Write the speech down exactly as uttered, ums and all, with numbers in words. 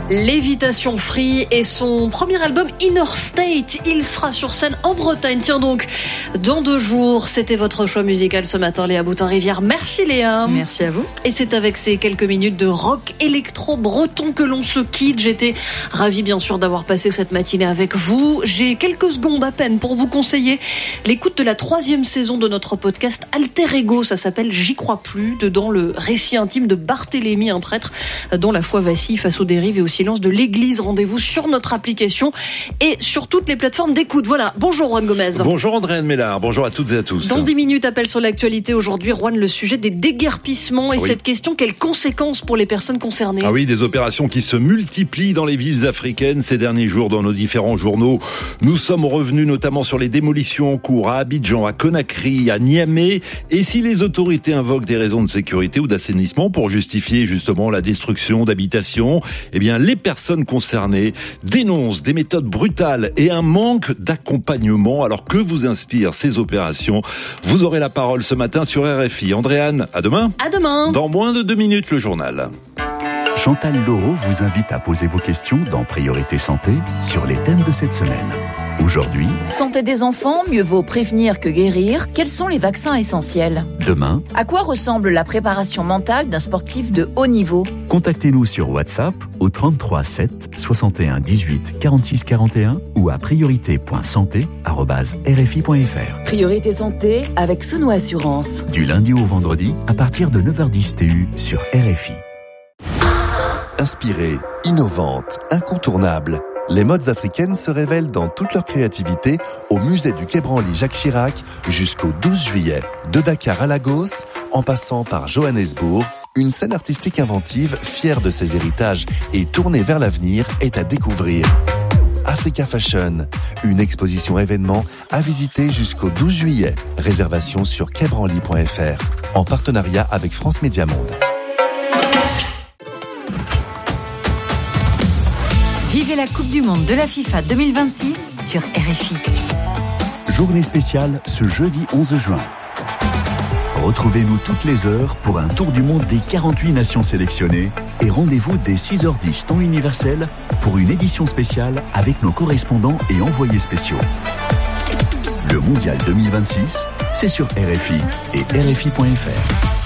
Lévitation Free et son premier album Inner State. Il sera sur scène en Bretagne. Tiens donc, dans deux jours, c'était votre choix musical ce matin, Léa Boutin-Rivière. Merci Léa. Merci à vous. Et c'est avec ces quelques minutes de rock électro-breton que l'on se quitte. J'étais ravie bien sûr d'avoir passé cette matinée avec vous. J'ai quelques secondes à peine pour vous conseiller l'écoute de la troisième saison de notre podcast Alter Ego. Ça s'appelle J'y crois plus. Dedans, le récit intime de Barthélemy, un prêtre dont la foi vacille face aux dérives et aux silence de l'Église. Rendez-vous sur notre application et sur toutes les plateformes d'écoute. Voilà. Bonjour Juan Gomez. Bonjour Andréane Mélard. Bonjour à toutes et à tous. Dans dix minutes, appel sur l'actualité. Aujourd'hui, Juan, le sujet des déguerpissements et oui. cette question, quelles conséquences pour les personnes concernées? Ah oui, des opérations qui se multiplient dans les villes africaines ces derniers jours dans nos différents journaux. Nous sommes revenus notamment sur les démolitions en cours à Abidjan, à Conakry, à Niamey. Et si les autorités invoquent des raisons de sécurité ou d'assainissement pour justifier justement la destruction d'habitations, eh bien les personnes concernées dénoncent des méthodes brutales et un manque d'accompagnement. Alors que vous inspirent ces opérations? Vous aurez la parole ce matin sur R F I. Andréane, à demain. À demain. Dans moins de deux minutes, le journal. Chantal Laureau vous invite à poser vos questions dans Priorité Santé sur les thèmes de cette semaine. Aujourd'hui, santé des enfants, mieux vaut prévenir que guérir. Quels sont les vaccins essentiels? Demain, à quoi ressemble la préparation mentale d'un sportif de haut niveau? Contactez-nous sur WhatsApp au trente-trois sept soixante et un dix-huit quarante-six quarante et un ou à priorité point santé arobase r f i point f r. Priorité Santé avec Sono Assurance. Du lundi au vendredi à partir de neuf heures dix T U sur R F I. Inspirée, innovante, incontournable, les modes africaines se révèlent dans toute leur créativité au musée du Quai Branly Jacques Chirac jusqu'au douze juillet. De Dakar à Lagos, en passant par Johannesburg, une scène artistique inventive, fière de ses héritages et tournée vers l'avenir, est à découvrir. Africa Fashion, une exposition événement à visiter jusqu'au douze juillet. Réservation sur quai branly point f r, en partenariat avec France Média Monde. Vivez la Coupe du Monde de la FIFA deux mille vingt-six sur R F I. Journée spéciale ce jeudi onze juin. Retrouvez-nous toutes les heures pour un tour du monde des quarante-huit nations sélectionnées et rendez-vous dès six heures dix temps universel pour une édition spéciale avec nos correspondants et envoyés spéciaux. Le Mondial deux mille vingt-six, c'est sur R F I et R F I point F R.